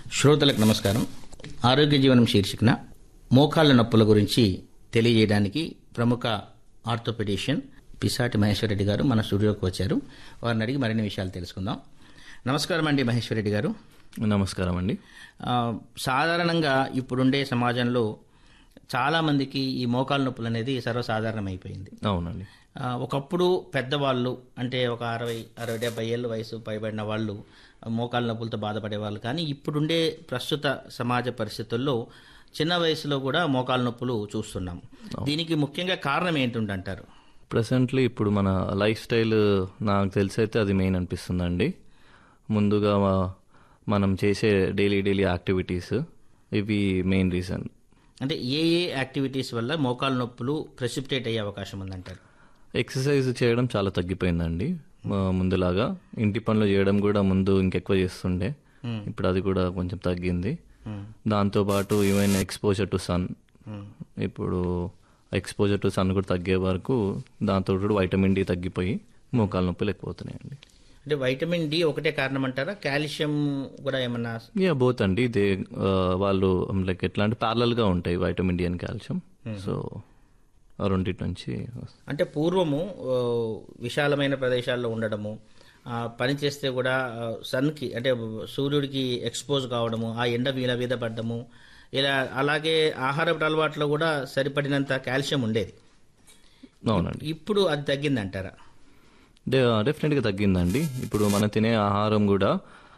శ్రోతలకు నమస్కారం. ఆరోగ్య జీవనం శీర్షికన మోకాళ్ళ నొప్పుల గురించి తెలియజేయడానికి ప్రముఖ ఆర్థోపెడిషియన్ పిసాటి మహేశ్వరరెడ్డి గారు మన స్టూడియోకి వచ్చారు. వారిని అడిగి మరిన్ని విషయాలు తెలుసుకుందాం. నమస్కారం అండి మహేశ్వరరెడ్డి గారు. నమస్కారం అండి. సాధారణంగా ఇప్పుడుండే సమాజంలో చాలామందికి ఈ మోకాళ్ళ నొప్పులు అనేది సర్వసాధారణమైపోయింది. అవునండి. ఒకప్పుడు పెద్దవాళ్ళు అంటే ఒక 60-70 ఏళ్ళ వయసు పైబడిన వాళ్ళు మోకాళ్ళ నొప్పులతో బాధపడేవాళ్ళు. కానీ ఇప్పుడుండే ప్రస్తుత సమాజ పరిస్థితుల్లో చిన్న వయసులో కూడా మోకాళ్ళ నొప్పులు చూస్తున్నాం. దీనికి ముఖ్యంగా కారణం ఏంటుందంటారు? ప్రెసెంట్లీ ఇప్పుడు మన లైఫ్ స్టైల్ నాకు తెలిసి అయితే అది మెయిన్ అనిపిస్తుందండి. ముందుగా మనం చేసే డైలీ యాక్టివిటీస్ ఇవి మెయిన్ రీజన్. అంటే ఏ యాక్టివిటీస్ వల్ల మోకాళ్ళ నొప్పులు ప్రెసిపిటేట్ అయ్యే అవకాశం ఉందంటారు? ఎక్సర్సైజ్ చేయడం చాలా తగ్గిపోయిందండి. ముందులాగా ఇంటి పనులు చేయడం కూడా ముందు ఇంకెక్కువ చేస్తుండే, ఇప్పుడు అది కూడా కొంచెం తగ్గింది. దాంతోపాటు ఈవెన్ ఎక్స్పోజర్ టు సన్, ఇప్పుడు ఎక్స్పోజర్ టు సన్ కూడా తగ్గే వరకు దాంతో వైటమిన్ డి తగ్గిపోయి మోకాళ్ళ నొప్పులు ఎక్కువ అవుతున్నాయండి. అంటే వైటమిన్ డి ఒకటే కారణం అంటారా? కాల్షియం కూడా ఏమన్నా? బోత్ అండి. ఇదే వాళ్ళు లైక్ ఎట్లా అంటే ప్యారలల్గా ఉంటాయి vitamin D and calcium. So రెండింటి నుంచి. అంటే పూర్వము విశాలమైన ప్రదేశాల్లో ఉండడము, పని చేస్తే కూడా సన్కి అంటే సూర్యుడికి ఎక్స్పోజ్ కావడము, ఆ ఎండ మీద పడ్డము, ఇలా అలాగే ఆహారపు అలవాట్లో కూడా సరిపడినంత కాల్షియం ఉండేది. అవునండి. ఇప్పుడు అది తగ్గిందంటారా? డెఫినెట్గా తగ్గిందండి. ఇప్పుడు మనం తినే ఆహారం కూడా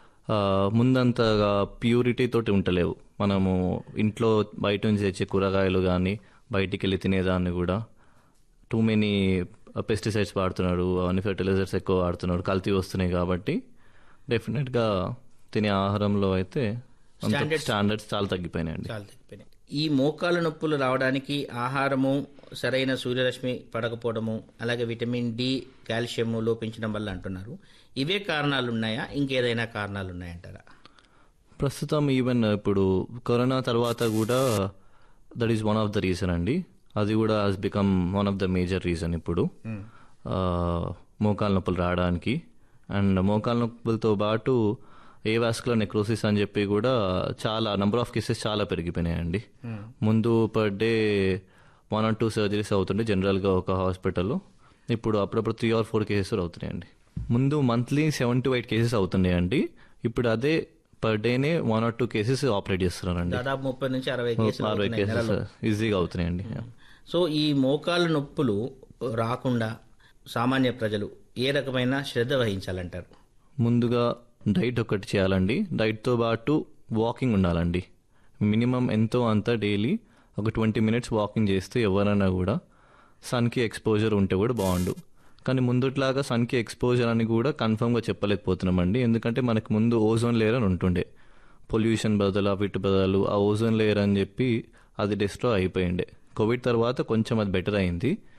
ముందంతగా ప్యూరిటీ తోటి ఉంటలేవు. మనము ఇంట్లో బయట నుంచి తెచ్చే కూరగాయలు కానీ బయటికి వెళ్ళి తినేదాన్ని కూడా టూ మెనీ పెస్టిసైడ్స్ వాడుతున్నారు, అవన్నీ ఫెర్టిలైజర్స్ ఎక్కువ వాడుతున్నారు, కల్తీ వస్తున్నాయి. కాబట్టి డెఫినెట్గా తినే ఆహారంలో అయితే స్టాండర్డ్స్ చాలా తగ్గిపోయినాయండి. ఈ మోకాళ్ళ నొప్పులు రావడానికి ఆహారము, సరైన సూర్యరశ్మి పడకపోవడము, అలాగే విటమిన్ డి, కాల్షియం లోపించడం వల్ల అంటున్నారు. ఇవే కారణాలు ఉన్నాయా, ఇంకేదైనా కారణాలు ఉన్నాయంటారా? ప్రస్తుతం ఈవెన్ ఇప్పుడు కరోనా తర్వాత కూడా that is one of the reason అండి. అది కూడా has become one of the major reason ఇప్పుడు మోకాళ్ళ నొప్పులు రావడానికి. అండ్ మోకాళ్ళ నొప్పులతో పాటు వాస్కులర్ నెక్రోసిస్ అని చెప్పి కూడా చాలా నంబర్ ఆఫ్ కేసెస్ చాలా పెరిగిపోయినాయండి. ముందు పర్ డే 1 or 2 సర్జరీస్ అవుతుండే జనరల్గా ఒక హాస్పిటల్లో. ఇప్పుడు అప్పుడప్పుడు 3 or 4 కేసెస్ అవుతున్నాయండి. ముందు మంత్లీ 7 to 8 కేసెస్ అవుతున్నాయండి. ఇప్పుడు అదే పర్ డేనే 1 or 2 కేసెస్ ఆపరేట్ చేస్తున్నారండి. దాదాపు 30 నుంచి 60 కేసెస్ ఈజీగా అవుతున్నాయండి. సో ఈ మోకాళ్ళ నొప్పులు రాకుండా సామాన్య ప్రజలు ఏ రకమైన శ్రద్ధ వహించాలంటారు? ముందుగా డైట్ ఒకటి చేయాలండి. డైట్తో పాటు వాకింగ్ ఉండాలండి. మినిమం ఎంతో అంత డైలీ ఒక 20 minutes వాకింగ్ చేస్తే ఎవరైనా కూడా సన్కి ఎక్స్పోజర్ ఉంటే కూడా బాగుండు. కానీ ముందుట్లాగా సన్కి ఎక్స్పోజర్ అని కూడా కన్ఫర్మ్గా చెప్పలేకపోతున్నామండి. ఎందుకంటే మనకు ముందు ఓజోన్ లేయర్ అని ఉంటుండే, పొల్యూషన్ బదులు వీటి బదులు ఆ ఓజోన్ లేయర్ అని చెప్పి అది డిస్ట్రాయ్ అయిపోయిండే. కోవిడ్ తర్వాత కొంచెం అది బెటర్ అయింది.